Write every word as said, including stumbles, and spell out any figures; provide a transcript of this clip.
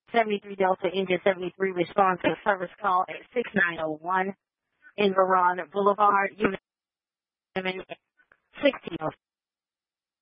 seventy-three Delta Engine seventy-three responds to a service call at six nine zero one in Veron Boulevard, Unit sixteen oh